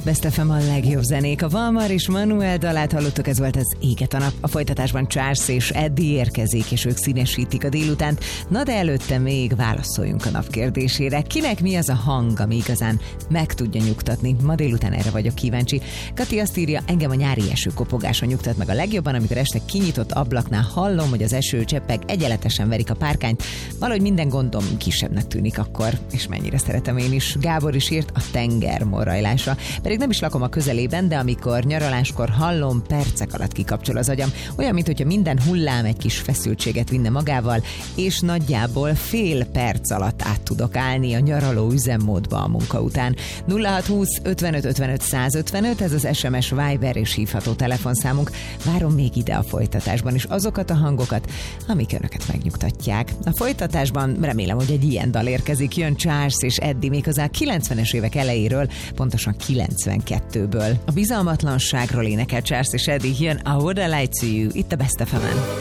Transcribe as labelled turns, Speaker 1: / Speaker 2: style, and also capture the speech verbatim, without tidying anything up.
Speaker 1: Best ef em a legjobb zenék. A Valmar és Manuel dalát hallottuk, ez volt az Éget a nap. A folytatásban Charles és Eddie érkezik, és ők színesítik a délutánt. Na de előtte még válaszoljunk a nap kérdésére. Kinek mi az a hang, ami igazán meg tudja nyugtatni? Ma délután erre vagyok kíváncsi. Kati azt írja, engem a nyári eső kopogása nyugtat meg a legjobban, amikor este kinyitott ablaknál hallom, hogy az eső cseppek egyenletesen verik a párkányt. Valahogy minden gondom kisebbnek tűnik akkor, és mennyire szeretem én is. Gábor is írt, a tenger morrajlása. Pedig nem is lakom a közelében, de amikor nyaraláskor hallom, percek alatt kikapcsol az agyam. Olyan, mintha minden hullám egy kis feszültséget vinne magával, és nagyjából fél perc alatt át tudok állni a nyaraló üzemmódba a munka után. nulla hat húsz ötvenöt ötvenöt százötvenöt, ez az es em es, Viber és hívható telefonszámunk. Várom még ide a folytatásban is azokat a hangokat, amik önöket megnyugtatják. A folytatásban remélem, hogy egy ilyen dal érkezik. Jön Charles és Eddie méghozzá kilencvenes évek elejéről, pontosan kilencvenkettőből. A bizalmatlanságról énekel Charles és Eddie, jön I Woulda Lied to You, itt a Best ef em-en.